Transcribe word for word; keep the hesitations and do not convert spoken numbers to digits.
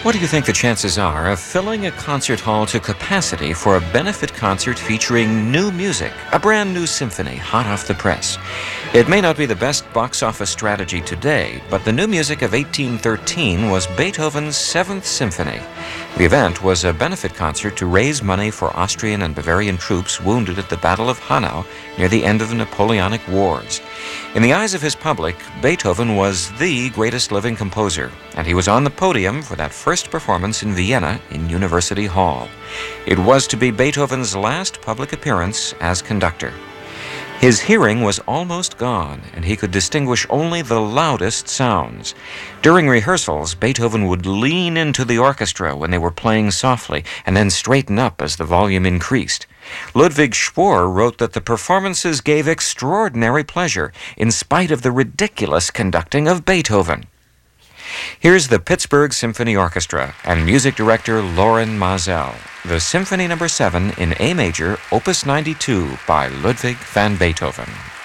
What do you think the chances are of filling a concert hall to capacity for a benefit concert featuring new music, a brand new symphony hot off the press? It may not be the best box office strategy today, but the new music of eighteen thirteen was Beethoven's Seventh Symphony. The event was a benefit concert to raise money for Austrian and Bavarian troops wounded at the Battle of Hanau near the end of the Napoleonic Wars. In the eyes of his public, Beethoven was the greatest living composer, and he was on the podium for that first performance in Vienna in University Hall. It was to be Beethoven's last public appearance as conductor. His hearing was almost gone, and he could distinguish only the loudest sounds. During rehearsals, Beethoven would lean into the orchestra when they were playing softly, and then straighten up as the volume increased. Ludwig Spohr wrote that the performances gave extraordinary pleasure, in spite of the ridiculous conducting of Beethoven. Here's the Pittsburgh Symphony Orchestra and music director Loren Maazel, the Symphony Number seven in A Major, Opus ninety-two by Ludwig van Beethoven.